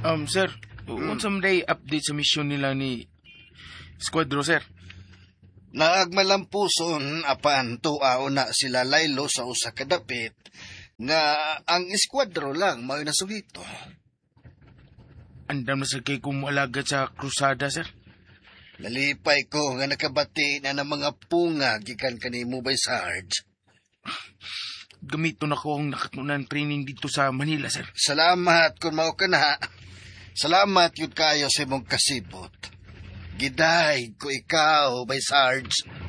Sir, unsa man day update sa misyon nila ni Squadro, sir? Naagmalampuson apan tuaw na sila laylo sa usa ka dapit nga ang eskwadro lang mao nasugito. Andam na sa kay kumualagad sa krusada, sir. Nalipay ko nga nakabati na ng mga punga gikan kanimo by Sarge. Gamiton ako ang nakatunan training dito sa Manila, sir. Salamat kung mao ka na. Salamat yun kayo sa imong kasibot. Giday ko ikaw by Sarge.